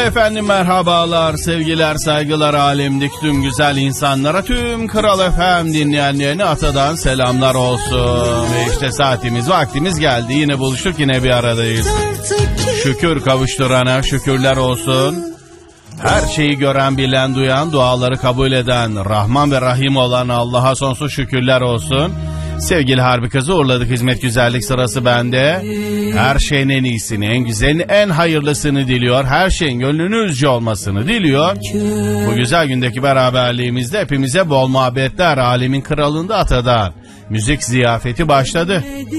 Efendim merhabalar, sevgiler, saygılar alemdeki tüm güzel insanlara, tüm Kral FM dinleyenlerine Ata'dan selamlar olsun. Ve işte saatimiz, vaktimiz geldi. Yine buluştuk, yine bir aradayız. Şükür kavuşturana şükürler olsun. Her şeyi gören, bilen, duyan, duaları kabul eden, Rahman ve Rahim olan Allah'a sonsuz şükürler olsun. Sevgili Harbi kızı uğurladık, hizmet güzellik sırası bende. Her şeyin en iyisini, en güzelini, en hayırlısını diliyor. Her şeyin gönlünüzce olmasını diliyor. Bu güzel gündeki beraberliğimizde hepimize bol muhabbetler. Alemin kralında Ata'dan müzik ziyafeti başladı.